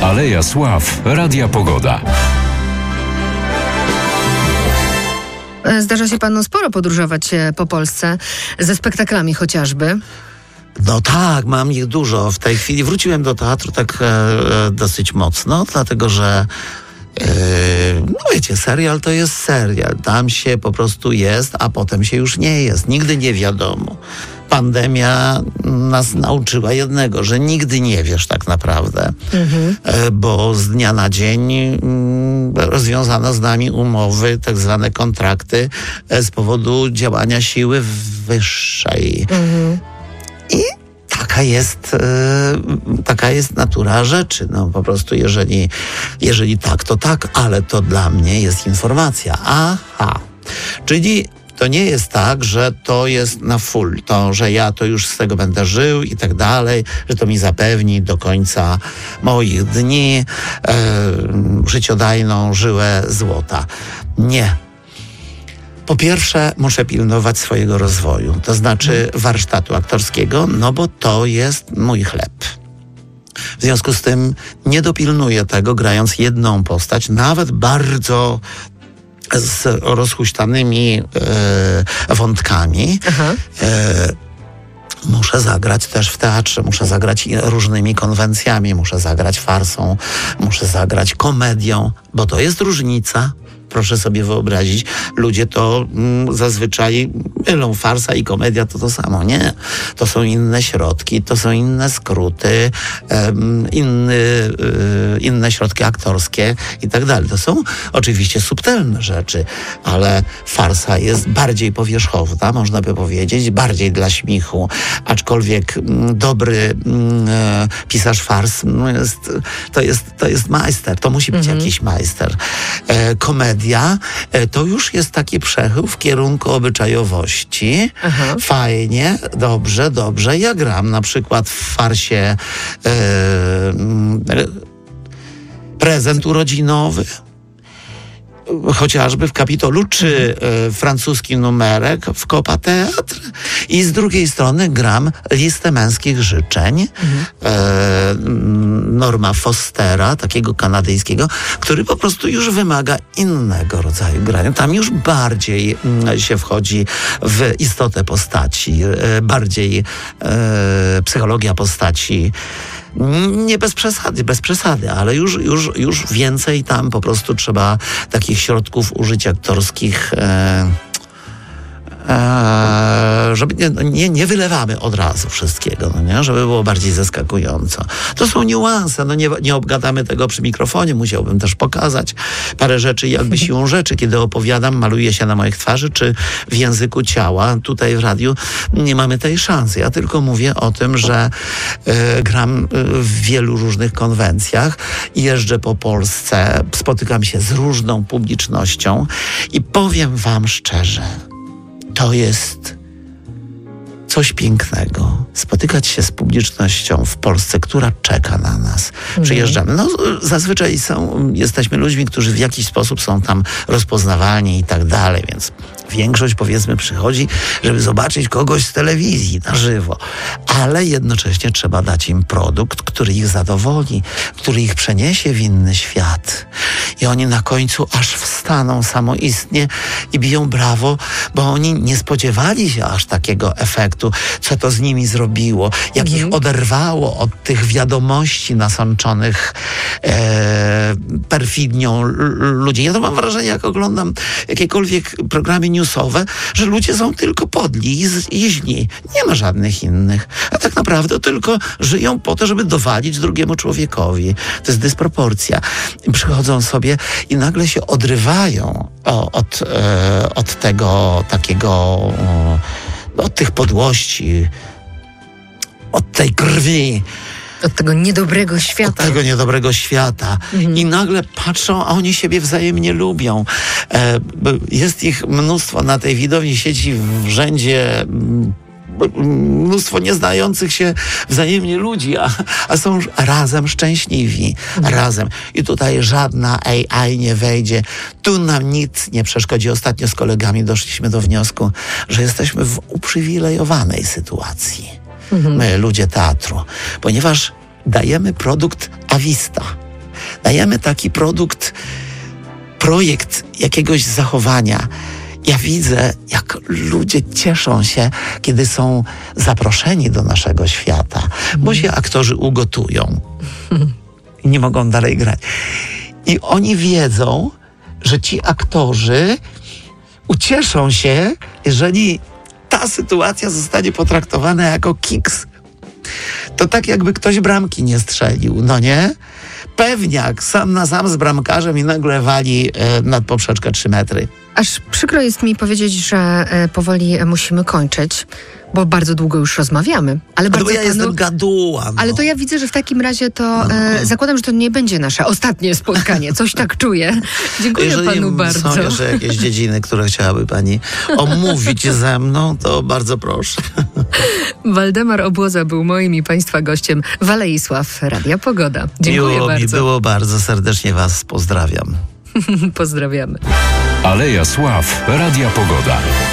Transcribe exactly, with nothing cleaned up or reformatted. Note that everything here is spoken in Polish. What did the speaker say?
Aleja Sław, Radia Pogoda. Zdarza się panu sporo podróżować po Polsce, ze spektaklami chociażby. No tak, mam ich dużo. W tej chwili wróciłem do teatru tak e, dosyć mocno, dlatego że e, no wiecie, serial to jest serial. Tam się po prostu jest, a potem się już nie jest. Nigdy nie wiadomo. Pandemia nas nauczyła jednego, że nigdy nie wiesz tak naprawdę, mhm. e, bo z dnia na dzień mm, rozwiązano z nami umowy, tak zwane kontrakty e, z powodu działania siły wyższej. Mhm. I taka jest, e, taka jest natura rzeczy. No po prostu jeżeli, jeżeli tak, to tak, ale to dla mnie jest informacja. Aha, czyli to nie jest tak, że to jest na full, to, że ja to już z tego będę żył i tak dalej, że to mi zapewni do końca moich dni e, życiodajną żyłę złota. Nie. Po pierwsze, muszę pilnować swojego rozwoju, to znaczy warsztatu aktorskiego, no bo to jest mój chleb. W związku z tym nie dopilnuję tego, grając jedną postać, nawet bardzo z rozhuśtanymi e, wątkami. E, muszę zagrać też w teatrze, muszę zagrać różnymi konwencjami, muszę zagrać farsą, muszę zagrać komedią, bo to jest różnica. Proszę sobie wyobrazić, ludzie to mm, zazwyczaj mylą, farsa i komedia to to samo. Nie. To są inne środki, to są inne skróty, um, inny, y, inne środki aktorskie i tak dalej. To są oczywiście subtelne rzeczy, ale farsa jest bardziej powierzchowna, można by powiedzieć, bardziej dla śmichu, aczkolwiek m, dobry m, e, pisarz fars m, jest, to, jest, to jest majster, to musi być mhm. jakiś majster. E, komedia to już jest taki przechył w kierunku obyczajowości. Aha. Fajnie, dobrze, dobrze. Ja gram na przykład w farsie e, prezent urodzinowy, chociażby w Kapitolu, czy e, francuski numerek w Copa Teatr, i z drugiej strony gram listę męskich życzeń mhm. e, Norma Fostera, takiego kanadyjskiego, który po prostu już wymaga innego rodzaju grania. Tam już bardziej m, się wchodzi w istotę postaci, e, bardziej e, psychologia postaci. Nie bez przesady, bez przesady, ale już, już, już więcej tam po prostu trzeba takich środków użyć aktorskich, e, e, żeby nie, nie, nie wylewamy od razu wszystkiego, no nie? Żeby było bardziej zaskakująco. To są niuanse, no nie, nie obgadamy tego przy mikrofonie, musiałbym też pokazać parę rzeczy, jakby siłą rzeczy, kiedy opowiadam, maluje się na moich twarzy, czy w języku ciała. Tutaj w radiu nie mamy tej szansy. Ja tylko mówię o tym, że e, gram w wielu różnych konwencjach, jeżdżę po Polsce, spotykam się z różną publicznością i powiem wam szczerze, to jest coś pięknego. Spotykać się z publicznością w Polsce, która czeka na nas. Mhm. Przyjeżdżamy. No, zazwyczaj są, jesteśmy ludźmi, którzy w jakiś sposób są tam rozpoznawalni i tak dalej, więc większość, powiedzmy, przychodzi, żeby zobaczyć kogoś z telewizji na żywo. Ale jednocześnie trzeba dać im produkt, który ich zadowoli, który ich przeniesie w inny świat. I oni na końcu aż wstaną samoistnie i biją brawo, bo oni nie spodziewali się aż takiego efektu, co to z nimi zrobiło, jak mhm. ich oderwało od tych wiadomości nasączonych e, perfidnią l- ludzi. Ja to mam wrażenie, jak oglądam jakiekolwiek programy newsowe, że ludzie są tylko podli i, z, i źli. Nie ma żadnych innych. A tak naprawdę tylko żyją po to, żeby dowalić drugiemu człowiekowi. To jest dysproporcja. I przychodzą sobie i nagle się odrywają o, od, e, od tego takiego, o, od tych podłości, od tej krwi. Od tego niedobrego świata. Od tego niedobrego świata. Mhm. I nagle patrzą, a oni siebie wzajemnie lubią. E, jest ich mnóstwo na tej widowni, siedzi w rzędzie mnóstwo nieznających się wzajemnie ludzi, a, a są razem szczęśliwi. Mhm. Razem. I tutaj żadna A I nie wejdzie. Tu nam nic nie przeszkodzi. Ostatnio z kolegami doszliśmy do wniosku, że jesteśmy w uprzywilejowanej sytuacji. Mhm. My, ludzie teatru. Ponieważ dajemy produkt a vista. Dajemy taki produkt, projekt jakiegoś zachowania. Ja widzę, jak ludzie cieszą się, kiedy są zaproszeni do naszego świata, bo się aktorzy ugotują i nie mogą dalej grać. I oni wiedzą, że ci aktorzy ucieszą się, jeżeli ta sytuacja zostanie potraktowana jako kiks. To tak jakby ktoś bramki nie strzelił, no nie? Pewniak sam na sam z bramkarzem i nagle wali e, nad poprzeczkę trzy metry. Aż przykro jest mi powiedzieć, że e, powoli musimy kończyć, bo bardzo długo już rozmawiamy. Ale No bardzo bo ja panu... jestem gaduła. No. Ale to ja widzę, że w takim razie to e, zakładam, że to nie będzie nasze ostatnie spotkanie. Coś tak czuję. Dziękuję Jeżeli panu bardzo. są jeszcze jakieś dziedziny, które chciałaby pani omówić ze mną, to bardzo proszę. Waldemar Obłoza był moim i państwa gościem. Waleisław, Radia Pogoda. Dziękuję Miło bardzo. mi było bardzo, serdecznie was pozdrawiam. Pozdrawiamy. Aleja Sław, Radia Pogoda.